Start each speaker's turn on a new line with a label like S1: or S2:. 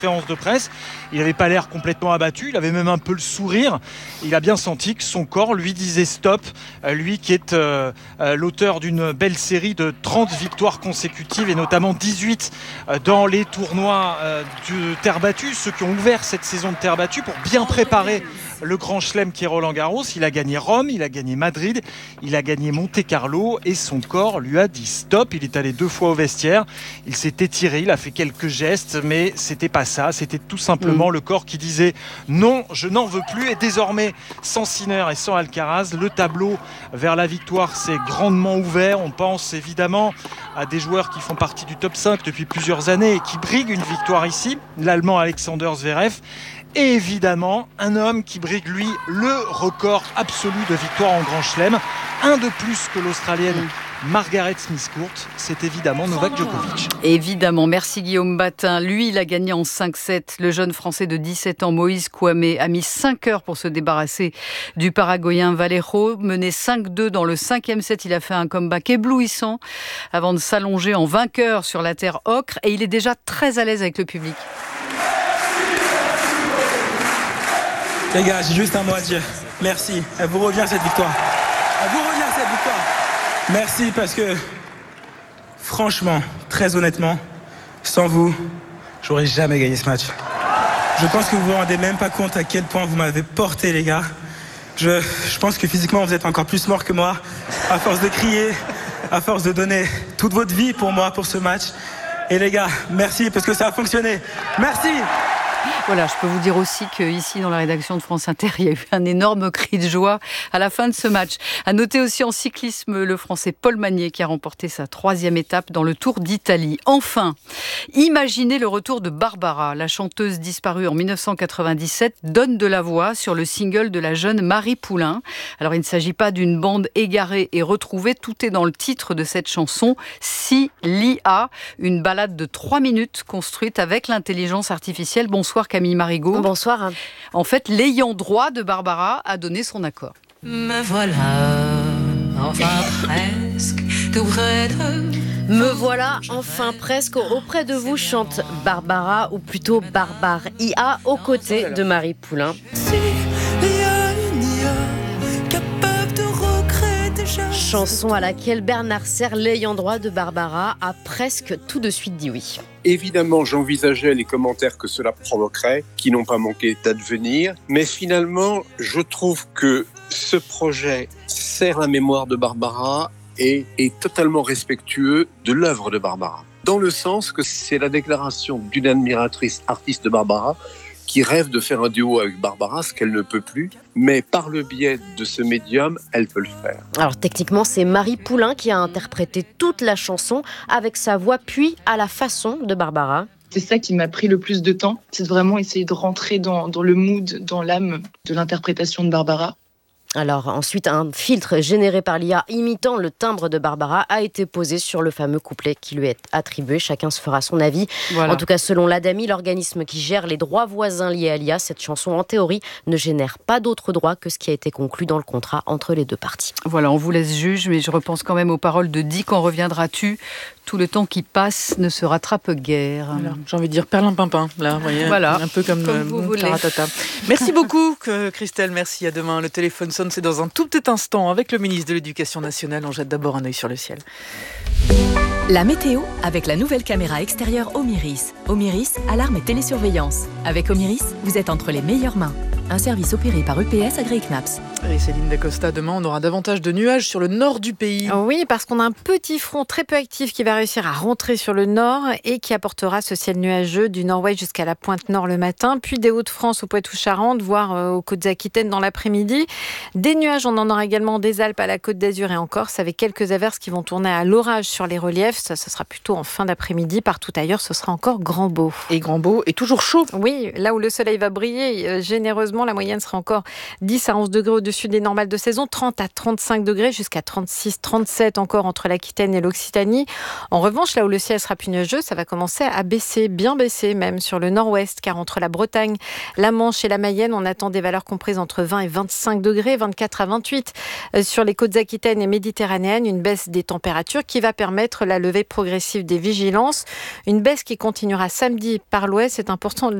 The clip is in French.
S1: conférence de presse, il n'avait pas l'air complètement abattu, il avait même un peu le sourire. Il a bien senti que son corps lui disait stop, lui qui est l'auteur d'une belle série de 30 victoires consécutives et notamment 18 dans les tournois de terre battue, ceux qui ont ouvert cette saison de terre battue pour bien préparer le grand chelem qui est Roland-Garros. Il a gagné Rome, il a gagné Madrid, il a gagné Monte-Carlo et son corps lui a dit stop. Il est allé 2 fois au vestiaire, il s'est étiré, il a fait quelques gestes, mais c'était pas ça, c'était tout simplement le corps qui disait non, je n'en veux plus. Et désormais, sans Sinner et sans Alcaraz, le tableau vers la victoire s'est grandement ouvert. On pense évidemment à des joueurs qui font partie du top 5 depuis plusieurs années et qui briguent une victoire ici, l'Allemand Alexander Zverev. Et évidemment, un homme qui brigue, lui, le record absolu de victoires en Grand Chelem. Un de plus que l'Australienne Margaret Smith-Court, c'est évidemment Novak Djokovic.
S2: Évidemment, merci Guillaume Batin. Lui, il a gagné en 5-7. Le jeune Français de 17 ans, Moïse Kouamé, a mis 5 heures pour se débarrasser du Paraguayen Valero. Mené 5-2 dans le 5e set, il a fait un comeback éblouissant avant de s'allonger en vainqueur sur la terre ocre. Et il est déjà très à l'aise avec le public.
S3: Les gars, j'ai juste un mot à dire. Merci. Elle vous revient cette victoire. Elle vous revient cette victoire. Merci parce que, franchement, très honnêtement, sans vous, j'aurais jamais gagné ce match. Je pense que vous vous rendez même pas compte à quel point vous m'avez porté, les gars. Je pense que physiquement, vous êtes encore plus morts que moi, à force de crier, à force de donner toute votre vie pour moi, pour ce match. Et les gars, merci parce que ça a fonctionné. Merci.
S2: Voilà, je peux vous dire aussi qu'ici, dans la rédaction de France Inter, il y a eu un énorme cri de joie à la fin de ce match. À noter aussi en cyclisme, le Français Paul Magnier qui a remporté sa 3e étape dans le Tour d'Italie. Enfin, imaginez le retour de Barbara. La chanteuse disparue en 1997 donne de la voix sur le single de la jeune Marie Poulain. Alors, il ne s'agit pas d'une bande égarée et retrouvée. Tout est dans le titre de cette chanson, Si Lia, une balade de 3 minutes construite avec l'intelligence artificielle. Bonsoir Camille Marigot.
S4: Bonsoir.
S2: En fait, l'ayant droit de Barbara a donné son accord.
S5: Me voilà, enfin presque, tout près de...
S4: Me voilà enfin presque auprès de vous, chante Barbara, ou plutôt Barbare IA, aux côtés de Marie Poulain. Chanson à laquelle Bernard Serre, l'ayant droit de Barbara, a presque tout de suite dit oui.
S6: Évidemment, j'envisageais les commentaires que cela provoquerait, qui n'ont pas manqué d'advenir. Mais finalement, je trouve que ce projet sert la mémoire de Barbara et est totalement respectueux de l'œuvre de Barbara. Dans le sens que c'est la déclaration d'une admiratrice artiste de Barbara qui rêve de faire un duo avec Barbara, ce qu'elle ne peut plus, mais par le biais de ce médium, elle peut le faire.
S4: Alors techniquement, c'est Marie Poulain qui a interprété toute la chanson avec sa voix, puis à la façon de Barbara.
S7: C'est ça qui m'a pris le plus de temps, c'est de vraiment essayer de rentrer dans le mood, dans l'âme de l'interprétation de Barbara.
S4: Alors ensuite, un filtre généré par l'IA imitant le timbre de Barbara a été posé sur le fameux couplet qui lui est attribué. Chacun se fera son avis. Voilà. En tout cas, selon l'ADAMI, l'organisme qui gère les droits voisins liés à l'IA, cette chanson, en théorie, ne génère pas d'autres droits que ce qui a été conclu dans le contrat entre les deux parties.
S2: Voilà, on vous laisse juge, mais je repense quand même aux paroles de « Dis quand reviendras-tu ?» Tout le temps qui passe ne se rattrape guère.
S8: Voilà, j'ai envie de dire perlimpinpin, là, vous voyez,
S2: voilà,
S8: un peu comme
S2: vous voulez.
S8: Taratata. Merci beaucoup, Christelle, merci, à demain. Le téléphone sonne, c'est dans un tout petit instant. Avec le ministre de l'Éducation nationale, on jette d'abord un œil sur le ciel.
S9: La météo avec la nouvelle caméra extérieure Omiris. Omiris, alarme et télésurveillance. Avec Omiris, vous êtes entre les meilleures mains. Un service opéré par UPS agréé CNAPS.
S8: Et Céline Dacosta, demain, on aura davantage de nuages sur le nord du pays.
S10: Oui, parce qu'on a un petit front très peu actif qui va réussir à rentrer sur le nord et qui apportera ce ciel nuageux du nord-ouest jusqu'à la pointe nord le matin, puis des Hauts-de-France au Poitou-Charentes, voire aux Côtes-Aquitaines dans l'après-midi. Des nuages, on en aura également des Alpes à la Côte d'Azur et en Corse, avec quelques averses qui vont tourner à l'orage sur les reliefs. Ça, ce sera plutôt en fin d'après-midi. Partout ailleurs, ce sera encore grand beau.
S8: Et grand beau et toujours chaud.
S10: Oui, là où le soleil va briller généreusement, la moyenne sera encore 10 à 11 degrés au-dessus au-dessus des normales de saison, 30 à 35 degrés, jusqu'à 36, 37 encore entre l'Aquitaine et l'Occitanie. En revanche, là où le ciel sera plus nuageux, ça va commencer à baisser, bien baisser même sur le nord-ouest, car entre la Bretagne, la Manche et la Mayenne, on attend des valeurs comprises entre 20 et 25 degrés, 24 à 28 sur les côtes aquitaines et méditerranéennes. Une baisse des températures qui va permettre la levée progressive des vigilances. Une baisse qui continuera samedi par l'ouest. C'est important de